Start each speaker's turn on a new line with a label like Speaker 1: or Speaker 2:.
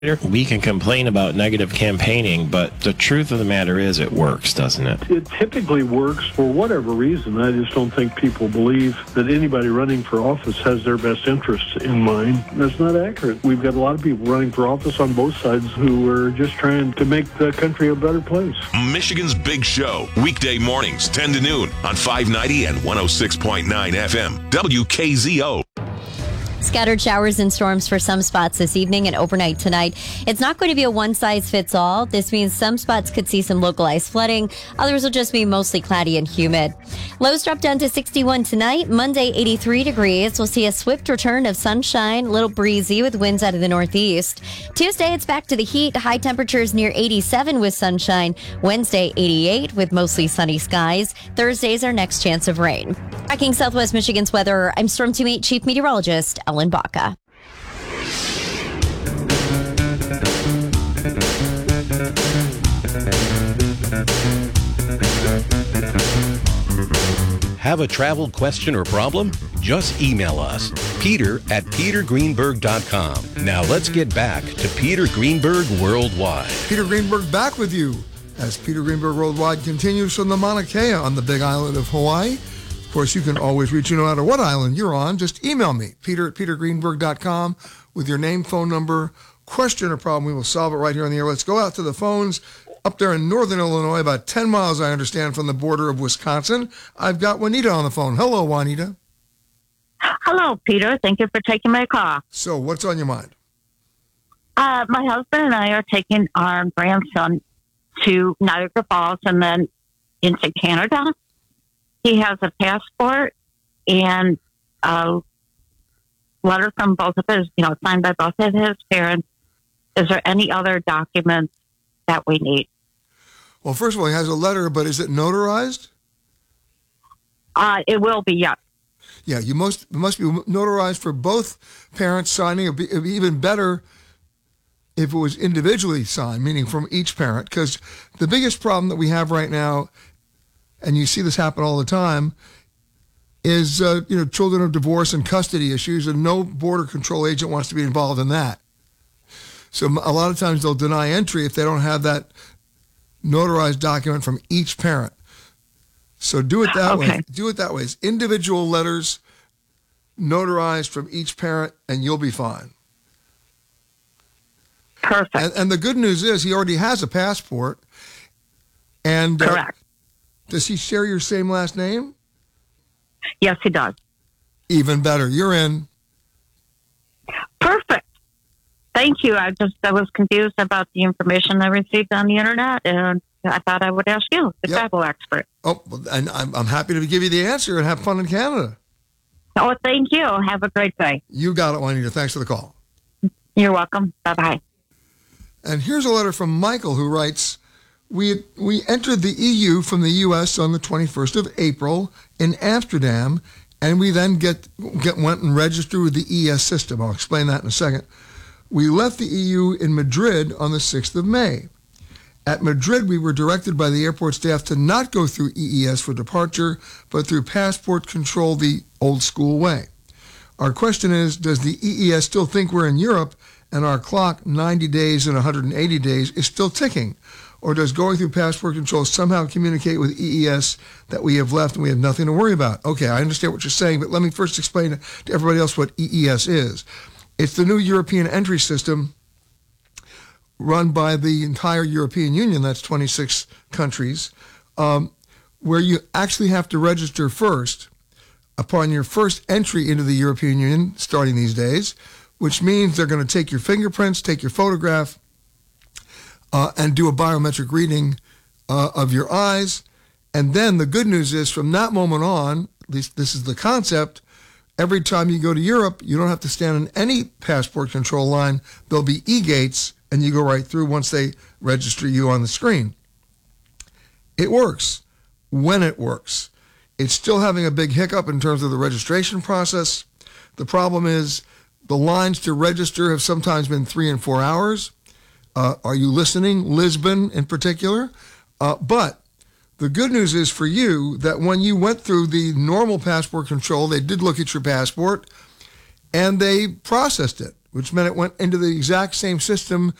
Speaker 1: We can complain about negative campaigning, but the truth of the matter is it works, doesn't it?
Speaker 2: It typically works for whatever reason. I just don't think people believe that anybody running for office has their best interests in mind. That's not accurate. We've got a lot of people running for office on both sides who are just trying to make the country a better place.
Speaker 3: Michigan's Big Show, weekday mornings, 10 to noon on 590 and 106.9 FM, WKZO.
Speaker 4: Scattered showers and storms for some spots this evening and overnight tonight. It's not going to be a one-size-fits-all. This means some spots could see some localized flooding. Others will just be mostly cloudy and humid. Lows drop down to 61 tonight. Monday, 83 degrees. We'll see a swift return of sunshine, a little breezy with winds out of the northeast. Tuesday, it's back to the heat. High temperatures near 87 with sunshine. Wednesday, 88 with mostly sunny skies. Thursday's our next chance of rain. Tracking Southwest Michigan's weather, I'm Storm Team 8 Chief Meteorologist Ellen Baca.
Speaker 5: Have a travel question or problem? Just email us, peter@petergreenberg.com. Now let's get back to Peter Greenberg Worldwide.
Speaker 6: Peter Greenberg back with you as Peter Greenberg Worldwide continues from the Mauna Kea on the big island of Hawaii. Of course, you can always reach me no matter what island you're on. Just email me, peter@petergreenberg.com, with your name, phone number, question or problem. We will solve it right here on the air. Let's go out to the phones up there in northern Illinois, about 10 miles, I understand, from the border of Wisconsin. I've got Juanita on the phone. Hello, Juanita.
Speaker 7: Hello, Peter. Thank you for taking my call.
Speaker 6: So what's on your mind?
Speaker 7: My husband and I are taking our grandson to Niagara Falls and then into Canada. He has a passport and a letter from both of his, signed by both of his parents. Is there any other documents that we need?
Speaker 6: Well, first of all, he has a letter, but is it notarized?
Speaker 7: It will be, yes.
Speaker 6: Yeah, it must be notarized for both parents signing. It'd be even better if it was individually signed, meaning from each parent, because the biggest problem that we have right now, and you see this happen all the time, is children of divorce and custody issues, and no border control agent wants to be involved in that. So a lot of times they'll deny entry if they don't have that notarized document from each parent. So do it that way. Do it that way. It's individual letters notarized from each parent, and you'll be fine.
Speaker 7: Perfect.
Speaker 6: And the good news is he already has a passport. And
Speaker 7: correct.
Speaker 6: Does he share your same last name?
Speaker 7: Yes, he does.
Speaker 6: Even better. You're in.
Speaker 7: Perfect. Thank you. I was confused about the information I received on the internet, and I thought I would ask you, the travel expert.
Speaker 6: Oh, and I'm happy to give you the answer and have fun in Canada.
Speaker 7: Oh, thank you. Have a great day.
Speaker 6: You got it, Juanita. Thanks for the call.
Speaker 7: You're welcome. Bye-bye.
Speaker 6: And here's a letter from Michael, who writes, We entered the EU from the U.S. on the 21st of April in Amsterdam, and we then went and registered with the ES system. I'll explain that in a second. We left the EU in Madrid on the 6th of May. At Madrid, we were directed by the airport staff to not go through EES for departure, but through passport control the old school way. Our question is, does the EES still think we're in Europe and our clock, 90 days and 180 days, is still ticking? Or does going through passport control somehow communicate with EES that we have left and we have nothing to worry about? Okay, I understand what you're saying, but let me first explain to everybody else what EES is. It's the new European entry system run by the entire European Union, that's 26 countries, where you actually have to register first upon your first entry into the European Union, starting these days, which means they're going to take your fingerprints, take your photograph, and do a biometric reading of your eyes. And then the good news is, from that moment on, at least this is the concept, every time you go to Europe, you don't have to stand in any passport control line. There'll be e-gates, and you go right through once they register you on the screen. It works when it works. It's still having a big hiccup in terms of the registration process. The problem is the lines to register have sometimes been 3 and 4 hours. Are you listening? Lisbon in particular. But the good news is for you that when you went through the normal passport control, they did look at your passport and they processed it. which meant it went into the exact same system